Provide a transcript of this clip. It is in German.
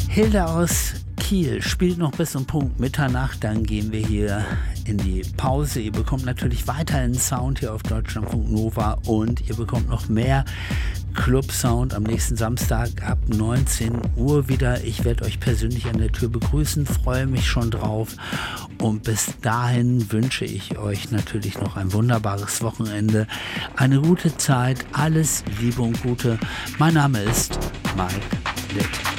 Hilde aus Kiel spielt noch bis um Punkt Mitternacht, dann gehen wir hier in die Pause. Ihr bekommt natürlich weiterhin Sound hier auf Deutschlandfunk Nova und ihr bekommt noch mehr Club-Sound am nächsten Samstag ab 19 Uhr wieder. Ich werde euch persönlich an der Tür begrüßen, freue mich schon drauf und bis dahin wünsche ich euch natürlich noch ein wunderbares Wochenende, eine gute Zeit, alles Liebe und Gute. Mein Name ist Mike Litt.